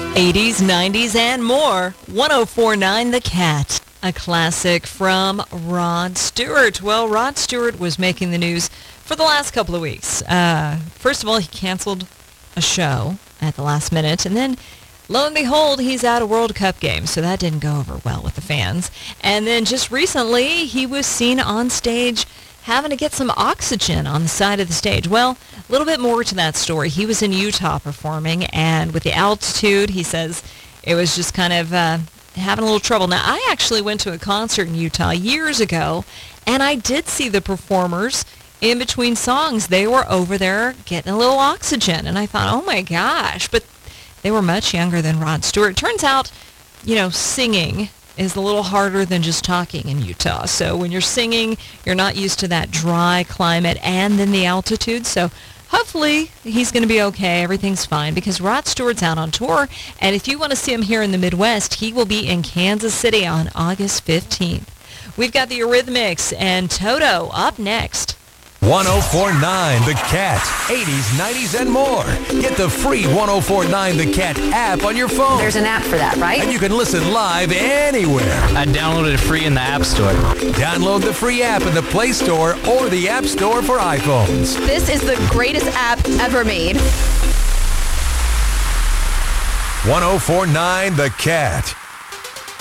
80s, 90s, and more. 104.9 The Cat, a classic from Rod Stewart. Well, Rod Stewart was making the news for the last couple of weeks. First of all, he canceled a show at the last minute, and then lo and behold, he's at a World Cup game, so that didn't go over well with the fans. And then just recently, he was seen on stage having to get some oxygen on the side of the stage. Well, a little bit more to that story. He was in Utah performing, and with the altitude, he says it was just kind of having a little trouble. Now, I actually went to a concert in Utah years ago, and I did see the performers in between songs. They were over there getting a little oxygen, and I thought, oh my gosh, but they were much younger than Rod Stewart. Turns out, singing is a little harder than just talking in Utah. So when you're singing, you're not used to that dry climate and then the altitude. So hopefully he's going to be okay. Everything's fine because Rod Stewart's out on tour. And if you want to see him here in the Midwest, he will be in Kansas City on August 15th. We've got the Eurythmics and Toto up next. 104.9 The Cat, 80s, 90s, and more. Get the free 104.9 The Cat app on your phone. There's an app for that, right? And you can listen live anywhere. I downloaded it free in the App Store. Download the free app in the Play Store or the App Store for iPhones. This is the greatest app ever made. 104.9 The Cat.